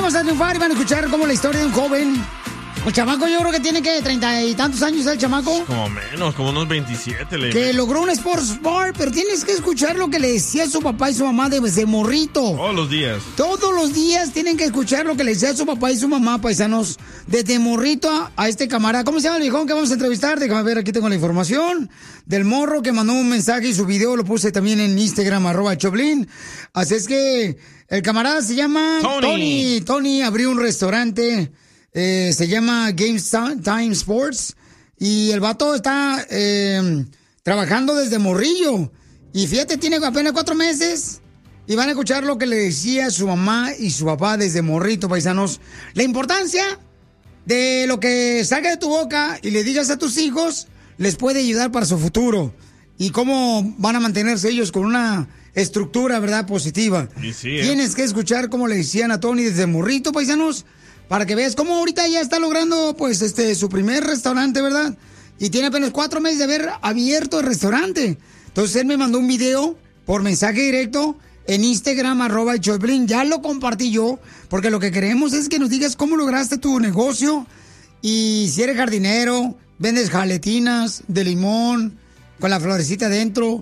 Venimos a triunfar y van a escuchar como la historia de un joven. El chamaco yo creo que tiene que 30 y tantos años el chamaco. Como menos, como unos 27. Que logró un sports bar, pero tienes que escuchar lo que le decía su papá y su mamá desde morrito. Todos los días. Todos los días tienen que escuchar lo que le decía su papá y su mamá, paisanos. Desde morrito a este camarada. ¿Cómo se llama el viejón que vamos a entrevistar? Déjame ver, aquí tengo la información. Del morro que mandó un mensaje y su video lo puse también en Instagram, @Choplin. Así es que el camarada se llama Tony. Tony abrió un restaurante. Se llama Game Time Sports y el vato está trabajando desde morrillo y fíjate, tiene apenas 4 meses y van a escuchar lo que le decía su mamá y su papá desde morrito, paisanos. La importancia de lo que salga de tu boca y le digas a tus hijos les puede ayudar para su futuro y cómo van a mantenerse ellos con una estructura, ¿verdad?, positiva. Sí, Tienes que escuchar cómo le decían a Tony desde morrito, paisanos, para que veas cómo ahorita ya está logrando, pues, su primer restaurante, ¿verdad? Y tiene apenas 4 meses de haber abierto el restaurante. Entonces, él me mandó un video por mensaje directo en Instagram, @Choplin. Ya lo compartí yo, porque lo que queremos es que nos digas cómo lograste tu negocio. Y si eres jardinero, vendes jaletinas de limón con la florecita adentro.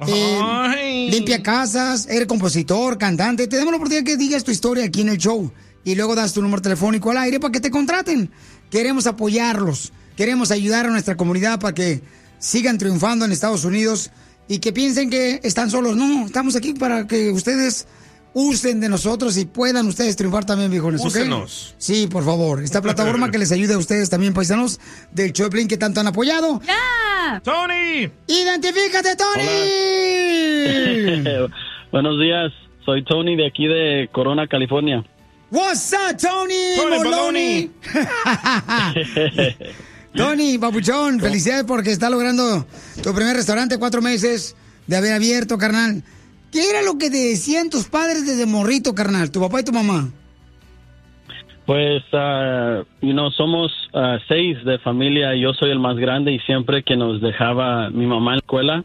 Limpia casas, eres compositor, cantante. Te damos la oportunidad que digas tu historia aquí en el show. Y luego das tu número telefónico al aire para que te contraten. Queremos apoyarlos. Queremos ayudar a nuestra comunidad para que sigan triunfando en Estados Unidos y que piensen que están solos. No, estamos aquí para que ustedes usen de nosotros y puedan ustedes triunfar también, viejones. Úsenos. Sí, por favor. Esta plataforma que les ayude a ustedes también, paisanos, del Choplin que tanto han apoyado. ¡Ya! ¡Tony! ¡Identifícate, Tony! Buenos días. Soy Tony de aquí de Corona, California. What's up, Tony Moloney? Tony, papuchón, felicidades porque está logrando tu primer restaurante, 4 meses de haber abierto, carnal. ¿Qué era lo que te decían tus padres desde morrito, carnal, tu papá y tu mamá? Pues, somos 6 de familia. Yo soy el más grande y siempre que nos dejaba mi mamá en la escuela,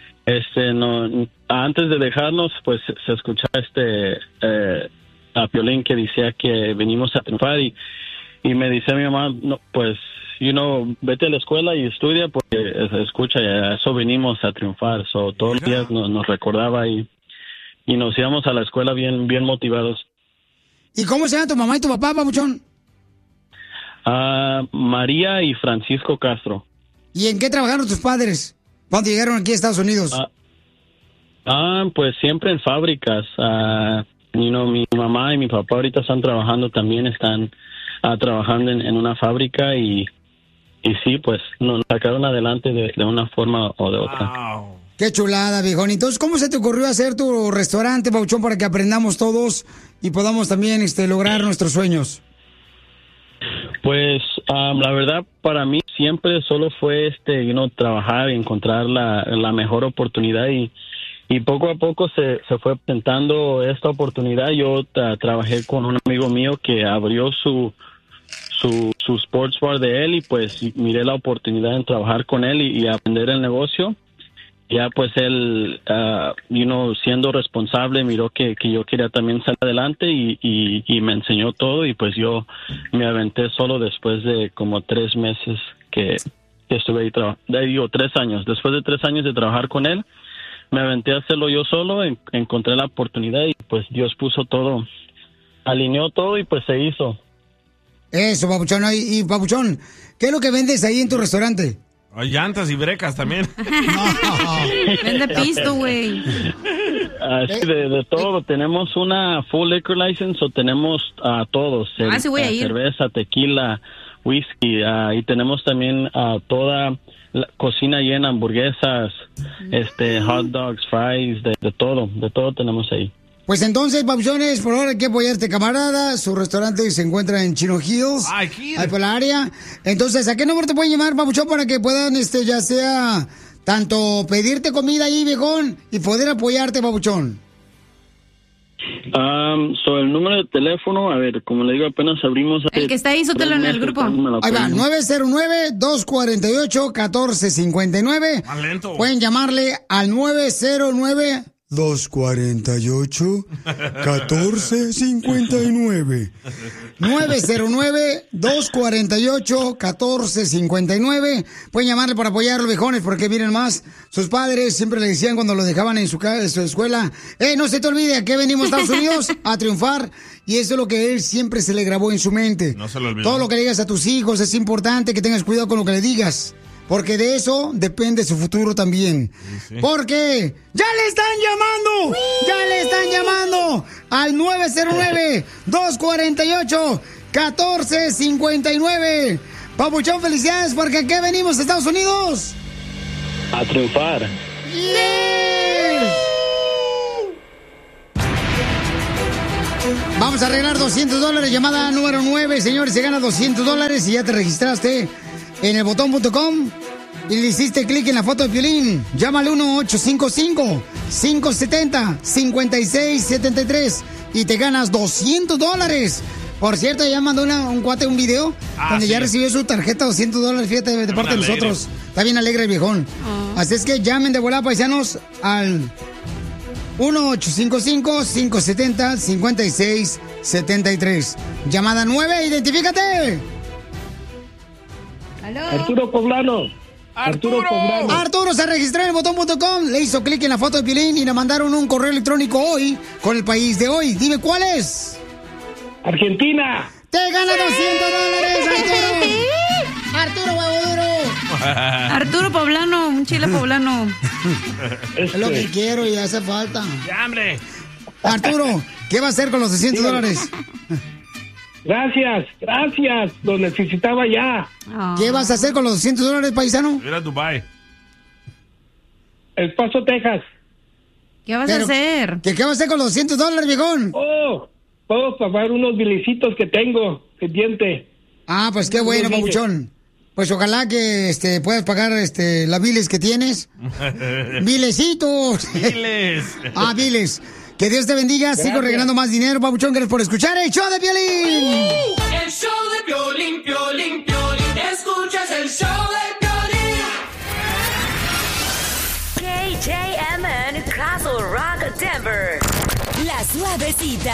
antes de dejarnos, pues se escuchaba a Piolín que decía que venimos a triunfar y me dice mi mamá, no, pues, vete a la escuela y estudia porque escucha, a eso venimos a triunfar. Todos los días nos recordaba y nos íbamos a la escuela bien motivados. ¿Y cómo se llama tu mamá y tu papá, papuchón? María y Francisco Castro. ¿Y en qué trabajaron tus padres cuando llegaron aquí a Estados Unidos? Pues siempre en fábricas. Mi mamá y mi papá ahorita están trabajando trabajando en una fábrica y sí, pues nos sacaron adelante de una forma o de otra. Wow. Qué chulada, viejón. Entonces, ¿cómo se te ocurrió hacer tu restaurante, papuchón, para que aprendamos todos y podamos también lograr nuestros sueños? Pues la verdad para mí siempre solo fue trabajar y encontrar la mejor oportunidad y poco a poco se fue presentando esta oportunidad. Yo trabajé con un amigo mío que abrió su sports bar de él y pues miré la oportunidad en trabajar con él y aprender el negocio. Ya pues él, siendo responsable, miró que yo quería también salir adelante y me enseñó todo y pues yo me aventé solo después de como 3 meses que estuve ahí 3 años. Después de 3 años de trabajar con él, me aventé a hacerlo yo solo, encontré la oportunidad y pues Dios puso todo, alineó todo y pues se hizo. Eso, papuchón. Y papuchón, ¿qué es lo que vendes ahí en tu restaurante? Hay llantas y brecas también. Vende pisto, güey. Así de todo. Tenemos una full liquor license o tenemos todos. Sí voy a ir. Cerveza, tequila, whisky. Y tenemos también toda la cocina llena, hamburguesas, hot dogs, fries, de todo tenemos ahí. Pues entonces, papuchones, por ahora hay que apoyar a este camarada. Su restaurante se encuentra en Chino Hills, ahí por la área. Entonces, ¿a qué número te pueden llamar, papuchón, para que puedan, ya sea, tanto pedirte comida ahí, viejón, y poder apoyarte, papuchón? El número de teléfono, a ver, como le digo, apenas abrimos... El que está ahí, sótelo en el grupo. Ahí va, 909-248-1459. Más lento. Pueden llamarle al 909 909-248-1459. 909-248-1459. Pueden llamarle para apoyar a los viejones porque miren más. Sus padres siempre le decían cuando los dejaban en su escuela, no se te olvide, ¿a qué venimos a Estados Unidos? A triunfar. Y eso es lo que él siempre se le grabó en su mente. No se lo olvidó. Todo lo que le digas a tus hijos es importante que tengas cuidado con lo que le digas. Porque de eso depende su futuro también. Sí. Porque ¡ya le están llamando! ¡Ya le están llamando! Al 909-248-1459. Papuchón, felicidades, porque aquí venimos a Estados Unidos. A triunfar. ¡Yeah! Vamos a arreglar $200. Llamada número 9, señores. Se gana $200 y ya te registraste en elbotón.com y le hiciste clic en la foto de Piolín. Llama al 1-855-570-5673 y te ganas $200. Por cierto, ya mandó un cuate un video donde sí, ya recibió su tarjeta $200, fíjate, de parte de nosotros. Está bien alegre el viejón. Así es que llamen de volada, paisanos, al 1-855-570-5673. Llamada 9, identifícate. Arturo Poblano. Arturo se registró en el botón.com, le hizo clic en la foto de Piolín y le mandaron un correo electrónico hoy con el país de hoy. Dime cuál es. Argentina. ¡Te gana $200, Arturo! ¡Arturo, huevo duro! Arturo Poblano, un chile poblano. Es lo que quiero y hace falta. ¡Ya, hombre! Arturo, ¿qué va a hacer con los $200? Gracias. Lo necesitaba ya. ¿Qué vas a hacer con los $200, paisano? Ir a Dubai. El Paso, Texas. ¿Qué vas a hacer? ¿Qué vas a hacer con los $200, viejón? Puedo pagar unos bilecitos que tengo pendiente. Ah, pues qué bueno, papuchón. Pues ojalá que puedas pagar las biles que tienes. ¡Bilecitos! ¡Biles! Biles. Que Dios te bendiga. Gracias. Sigo regalando más dinero, papuchón. Gracias por escuchar el show de Piolín. El show de Piolín, Piolín, Piolín. Escuchas el show de Piolín. KJMN Castle Rock, Denver. La Suavecita,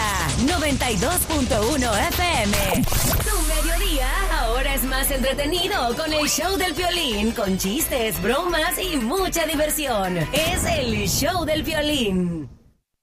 92.1 FM. Tu mediodía ahora es más entretenido con el show del Piolín, con chistes, bromas y mucha diversión. Es el show del Piolín.